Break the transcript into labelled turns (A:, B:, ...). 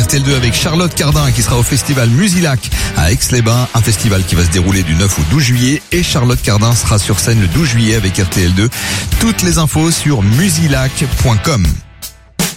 A: RTL2 avec Charlotte Cardin qui sera au festival Musilac à Aix-les-Bains, un festival qui va se dérouler du 9 au 12 juillet et Charlotte Cardin sera sur scène le 12 juillet avec RTL2. Toutes les infos sur musilac.com.